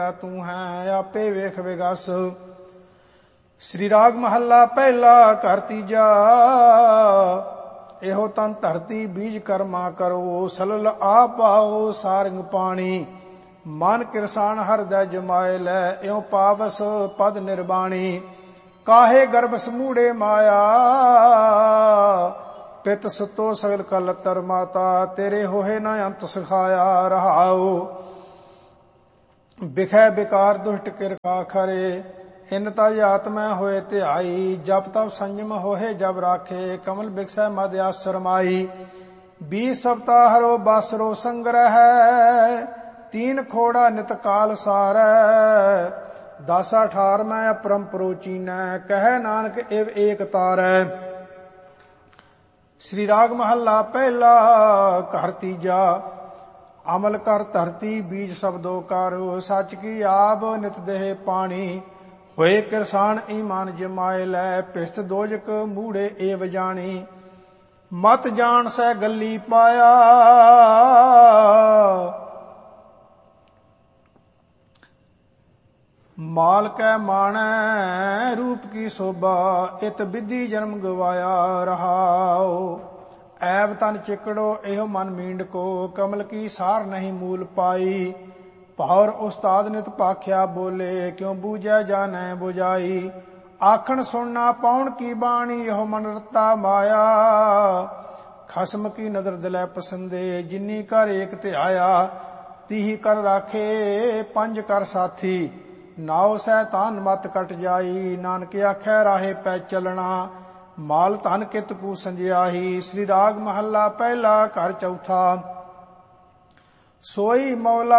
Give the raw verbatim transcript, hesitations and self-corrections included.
तू है आपे वेख विगस। श्री राग महला पहला घर तीजा। एहो तन धरती बीज कर्मा करो, सलल आप पाओ सारंग पानी। मन किरसान हरदय जमाए लै, एहो पावस पद निर्बाणी। काहे गर्भ समूढ़े माया, पित सुतो सगल कलतर माता। तेरे होहे न अंत सिखाया रहाओ, बिखै बिकार दुष्ट किरका खरे। इनता आत्मा होए ध्याई, जप तप संयम होहे जब राखे। कमल बिकसै मद आश्रमाई, बीस सप्ताह हरो बासरो संग्रह। तीन खोड़ा नित काल सारै, दासा ठार मैं अपरम प्रोचीनै। कह नानक एव एक तारै। श्री राग महला पहला घर तीजा। अमल कर धरती बीज शब्दों कर, सच की आब नित देह पानी। होए किरसान ईमान जमाए लै, पिस्त दोजक मूढ़े एव जानी। मत जान सै गली पाया, माल कै माणै रूप की शोभा। इत विधि जन्म गवाया रहाओ, ऐब तन चिकड़ो एहो मन मींड को। कमल की सार नहीं मूल पाई, भावर उस्ताद नित पाख्या बोले। क्यों बूझै जानै बुझाई, आखण सुनना पाउन की बाणी। यहो मन रत्ता माया, खसम की नदर दिलै पसंदे। जिन्नी कर एक ध्याया, तीही कर राखे पंज कर साथी। नाव सैतान मत कट जाई, नानक आखै राहे पै चलना। माल धन कित कू संजियाही। श्री राग महला पहला घर चौथा। सोई मौला